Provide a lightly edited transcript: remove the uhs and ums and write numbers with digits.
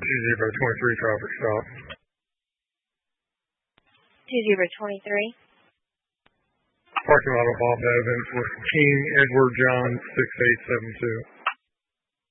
2023 traffic stop. 2023. Parking lot of Bob Evans with King Edward John 6872.